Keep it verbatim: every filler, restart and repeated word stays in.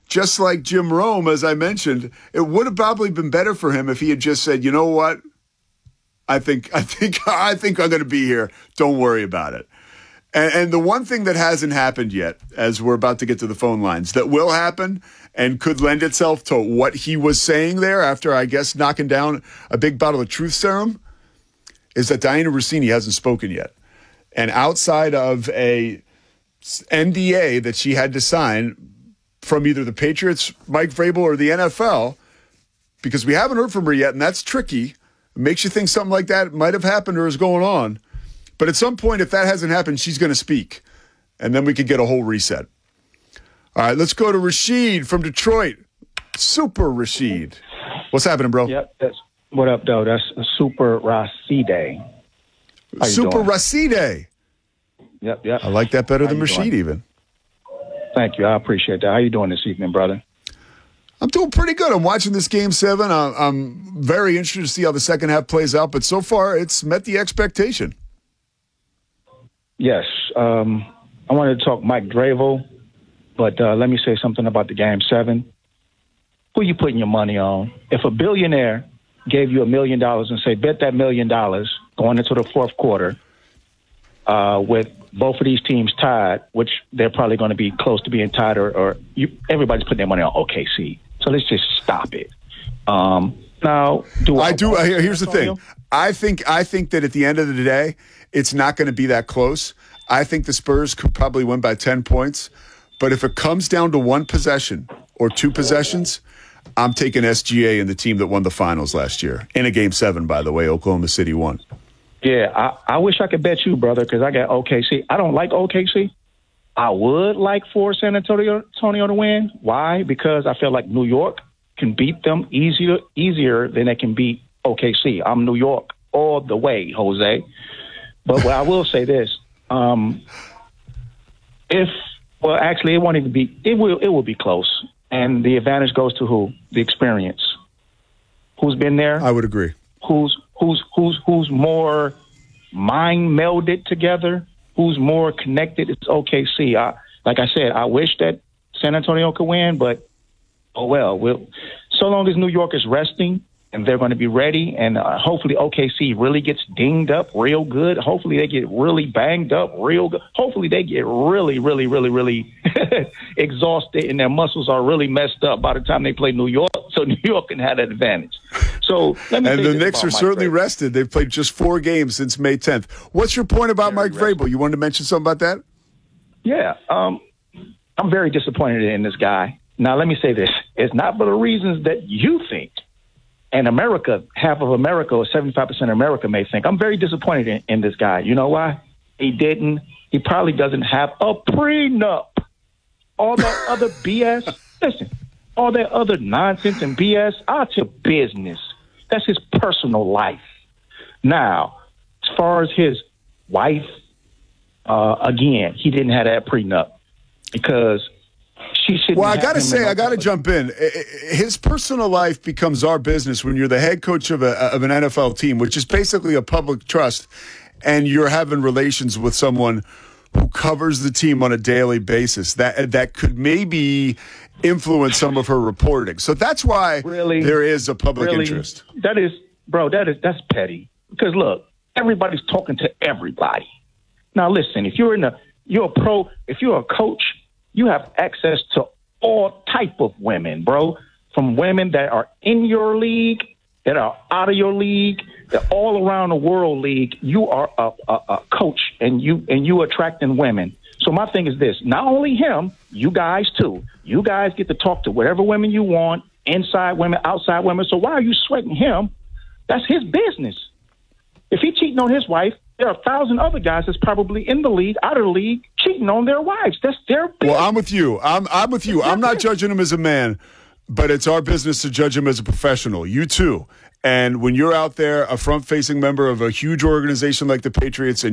just like Jim Rome, as I mentioned, it would have probably been better for him if he had just said, you know what? I think I think I think I'm going to be here. Don't worry about it. And, and the one thing that hasn't happened yet, as we're about to get to the phone lines, that will happen and could lend itself to what he was saying there after, I guess, knocking down a big bottle of truth serum, is that Diana Russini hasn't spoken yet. And outside of a N D A that she had to sign from either the Patriots, Mike Vrabel, or the N F L, because we haven't heard from her yet, and that's tricky. It makes you think something like that might have happened or is going on. But at some point, if that hasn't happened, she's going to speak. And then we could get a whole reset. All right, let's go to Rashid from Detroit. Super Rashid. What's happening, bro? Yep. That's, what up, though? That's Super Rashid. Super Rashid. Yep, yep. I like that better How than Rashid, doing? even. Thank you. I appreciate that. How you doing this evening, brother? I'm doing pretty good. I'm watching this game seven. I'm, I'm very interested to see how the second half plays out, but so far it's met the expectation. Yes. Um, I wanted to talk Mike Vrabel, but uh, let me say something about the game seven. Who you putting your money on? If a billionaire gave you a million dollars and say, bet that million dollars going into the fourth quarter uh, with both of these teams tied, which they're probably going to be close to being tied, or, or you, everybody's putting their money on O K C. So let's just stop it. Um, now, do I, I do? Here's the thing. I think I think that at the end of the day, it's not going to be that close. I think the Spurs could probably win by ten points. But if it comes down to one possession or two possessions, I'm taking S G A and the team that won the finals last year. In a game seven, by the way, Oklahoma City won. Yeah, I, I wish I could bet you, brother, because I got O K C. I don't like O K C. I would like for San Antonio, Antonio to win. Why? Because I feel like New York can beat them easier easier than they can beat O K C. I'm New York all the way, Jose. But well, I will say this: um, if well, actually, it won't even be. It will. It will be close, and the advantage goes to who? The experience. Who's been there? I would agree. Who's who's who's who's more mind melded together? Who's more connected? It's O K C. I, like I said, I wish that San Antonio could win, but oh well. We'll so long as New York is resting and they're going to be ready, and uh, hopefully O K C really gets dinged up real good. Hopefully they get really banged up real good. Hopefully they get really, really, really, really exhausted and their muscles are really messed up by the time they play New York, so New York can have that advantage. So let me and the Knicks are certainly Vrabel. rested. They've played just four games since May tenth. What's your point about very Mike rested. Vrabel? You wanted to mention something about that? Yeah, um, I'm very disappointed in this guy. Now, let me say this. It's not for the reasons that you think. And America, half of America or seventy-five percent of America may think. I'm very disappointed in, in this guy. You know why? He didn't. He probably doesn't have a prenup. All that other B S. Listen, all that other nonsense and B S out your business. That's his personal life. Now, as far as his wife, uh, again, he didn't have that prenup because she shouldn't. Well, I have got to him say, in I got to no- jump in. His personal life becomes our business when you're the head coach of, a, of an N F L team, which is basically a public trust, and you're having relations with someone who covers the team on a daily basis. That that could maybe influence some of her reporting. So that's why Really? there is a public Really? interest. That is, bro, that is that's petty. Because look, everybody's talking to everybody. Now listen, if you're in a you're a pro, if you're a coach, you have access to all type of women, bro. From women that are in your league, that are out of your league, that all around the world league. You are a, a, a coach, and you and you attracting women. So my thing is this: not only him, you guys too. You guys get to talk to whatever women you want, inside women, outside women. So why are you sweating him? That's his business. If he cheating on his wife, there are a thousand other guys that's probably in the league, out of the league, cheating on their wives. That's their business. Well, I'm with you. I'm I'm with you. I'm not judging him as a man, but it's our business to judge him as a professional. You too. And when you're out there, a front-facing member of a huge organization like the Patriots, and